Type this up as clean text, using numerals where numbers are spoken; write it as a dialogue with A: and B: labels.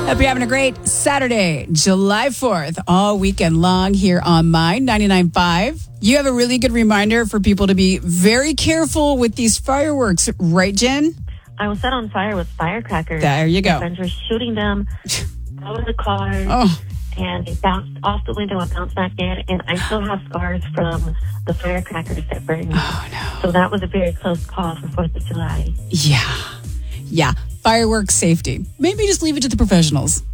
A: Hope you're having a great Saturday, July 4th, all weekend long here on Mine 99.5. You have a really good reminder for people to be very careful with these fireworks, right, Jen?
B: I was set on fire with firecrackers.
A: There you go.
B: My friends were shooting them out of the car, and it bounced off the window and bounced back in, and I still have scars from the firecrackers that burned.
A: Oh, no.
B: So that was a very close call for 4th of July.
A: Yeah. Fireworks safety. Maybe just leave it to the professionals.